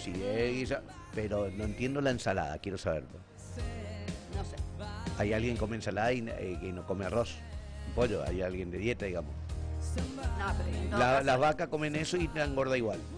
si es guisa, pero no entiendo la ensalada, quiero saberlo. No sé. Hay alguien que come ensalada y no come arroz, pollo, hay alguien de dieta, digamos. No, pero en todo Las caso, vacas comen eso y te engorda igual.